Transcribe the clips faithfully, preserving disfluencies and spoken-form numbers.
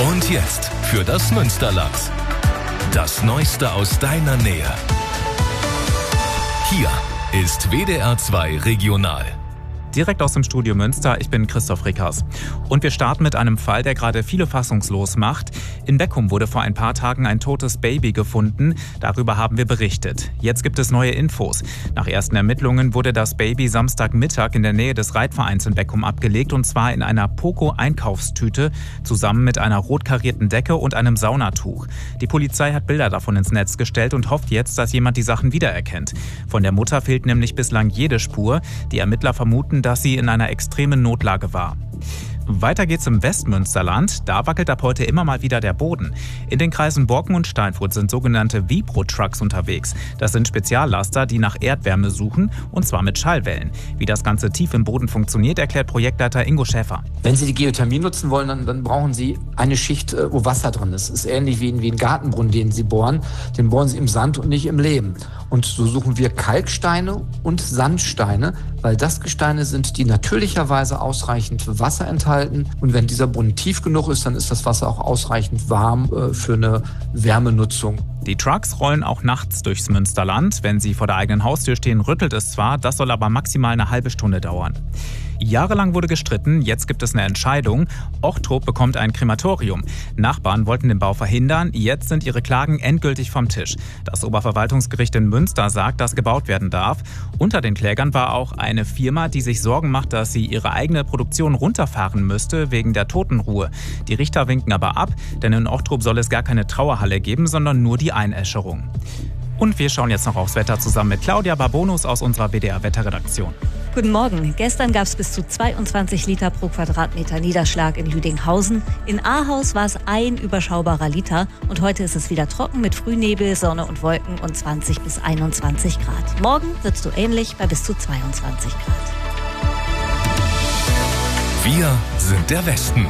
Und jetzt für das Münsterland. Das Neueste aus deiner Nähe. Hier ist W D R zwei Regional. Direkt aus dem Studio Münster, ich bin Christoph Rickers. Und wir starten mit einem Fall, der gerade viele fassungslos macht. In Beckum wurde vor ein paar Tagen ein totes Baby gefunden. Darüber haben wir berichtet. Jetzt gibt es neue Infos. Nach ersten Ermittlungen wurde das Baby Samstagmittag in der Nähe des Reitvereins in Beckum abgelegt. Und zwar in einer Poco-Einkaufstüte, zusammen mit einer rot karierten Decke und einem Saunatuch. Die Polizei hat Bilder davon ins Netz gestellt und hofft jetzt, dass jemand die Sachen wiedererkennt. Von der Mutter fehlt nämlich bislang jede Spur. Die Ermittler vermuten, dass sie in einer extremen Notlage war. Weiter geht's im Westmünsterland. Da wackelt ab heute immer mal wieder der Boden. In den Kreisen Borken und Steinfurt sind sogenannte Vibro-Trucks unterwegs. Das sind Speziallaster, die nach Erdwärme suchen, und zwar mit Schallwellen. Wie das Ganze tief im Boden funktioniert, erklärt Projektleiter Ingo Schäfer. Wenn Sie die Geothermie nutzen wollen, dann, dann brauchen Sie eine Schicht, wo Wasser drin ist. Das ist ähnlich wie, wie ein Gartenbrunnen, den Sie bohren. Den bohren Sie im Sand und nicht im Lehm. Und so suchen wir Kalksteine und Sandsteine, weil das Gesteine sind, die natürlicherweise ausreichend Wasser enthalten. Und wenn dieser Brunnen tief genug ist, dann ist das Wasser auch ausreichend warm äh, für eine Wärmenutzung. Die Trucks rollen auch nachts durchs Münsterland. Wenn sie vor der eigenen Haustür stehen, rüttelt es zwar, das soll aber maximal eine halbe Stunde dauern. Jahrelang wurde gestritten, jetzt gibt es eine Entscheidung. Ochtrup bekommt ein Krematorium. Nachbarn wollten den Bau verhindern, jetzt sind ihre Klagen endgültig vom Tisch. Das Oberverwaltungsgericht in Münster sagt, dass gebaut werden darf. Unter den Klägern war auch eine Firma, die sich Sorgen macht, dass sie ihre eigene Produktion runterfahren müsste wegen der Totenruhe. Die Richter winken aber ab, denn in Ochtrup soll es gar keine Trauerhalle geben, sondern nur die Einäscherung. Und wir schauen jetzt noch aufs Wetter zusammen mit Claudia Barbonus aus unserer W D R-Wetterredaktion. Guten Morgen. Gestern gab es bis zu zweiundzwanzig Liter pro Quadratmeter Niederschlag in Lüdinghausen. In Ahaus war es ein überschaubarer Liter. Und heute ist es wieder trocken mit Frühnebel, Sonne und Wolken und zwanzig bis einundzwanzig Grad. Morgen wird es so ähnlich bei bis zu zweiundzwanzig Grad. Wir sind der Westen.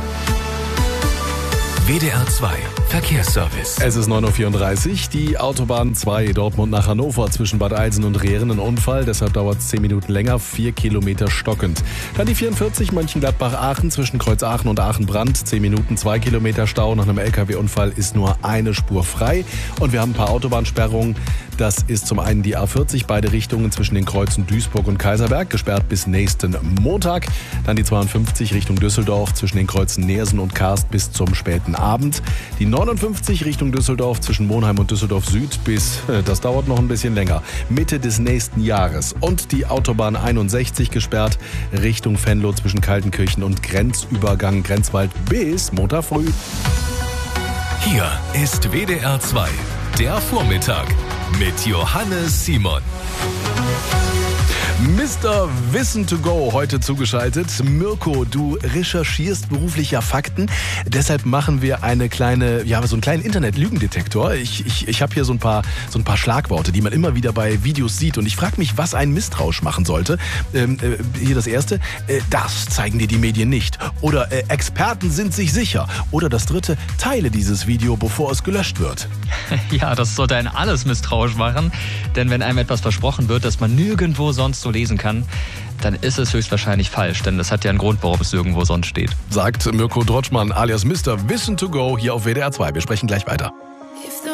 W D R zwei Verkehrsservice. Es ist neun Uhr vierunddreißig. Die Autobahn zwei Dortmund nach Hannover zwischen Bad Eilsen und Rehren ein Unfall. Deshalb dauert es zehn Minuten länger, vier Kilometer stockend. Dann die vierundvierzig Mönchengladbach-Aachen zwischen Kreuzaachen und Aachen-Brand. zehn Minuten, zwei Kilometer Stau. Nach einem L K W-Unfall ist nur eine Spur frei. Und wir haben ein paar Autobahnsperrungen. Das ist zum einen die A vierzig, beide Richtungen zwischen den Kreuzen Duisburg und Kaiserberg, gesperrt bis nächsten Montag. Dann die zweiundfünfzig Richtung Düsseldorf zwischen den Kreuzen Neersen und Karst bis zum späten Abend. Die neunundfünfzig Richtung Düsseldorf zwischen Monheim und Düsseldorf Süd bis, das dauert noch ein bisschen länger, Mitte des nächsten Jahres. Und die Autobahn einundsechzig gesperrt Richtung Venlo zwischen Kaltenkirchen und Grenzübergang Grenzwald bis Montag früh. Hier ist W D R zwei, der Vormittag mit Johannes Simon. Mister Wissen to go heute zugeschaltet. Mirko, du recherchierst beruflich ja Fakten. Deshalb machen wir eine kleine, ja, so einen kleinen Internet-Lügendetektor. Ich, ich, ich habe hier so ein paar, so ein paar Schlagworte, die man immer wieder bei Videos sieht. Und ich frage mich, was ein Misstrauisch machen sollte. Ähm, äh, hier das erste. Äh, das zeigen dir die Medien nicht. Oder äh, Experten sind sich sicher. Oder das dritte. Teile dieses Video, bevor es gelöscht wird. Ja, das sollte einen alles misstrauisch machen. Denn wenn einem etwas versprochen wird, das man nirgendwo sonst so lesen kann, dann ist es höchstwahrscheinlich falsch. Denn das hat ja einen Grund, warum es nirgendwo sonst steht. Sagt Mirko Drotschmann alias Mister Wissen to go hier auf W D R zwei. Wir sprechen gleich weiter.